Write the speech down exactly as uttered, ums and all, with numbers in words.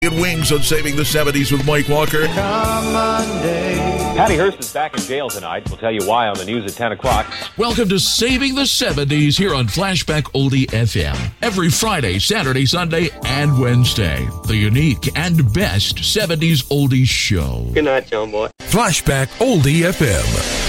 In Wings on Saving the seventies with Mike Walker. Patty Hearst is back in jail tonight. We'll tell you why on the news at ten o'clock. Welcome to Saving the seventies here on Flashback Oldie F M. Every Friday, Saturday, Sunday, and Wednesday. The unique and best seventies oldies show. Good night, John Boy. Flashback Oldie F M.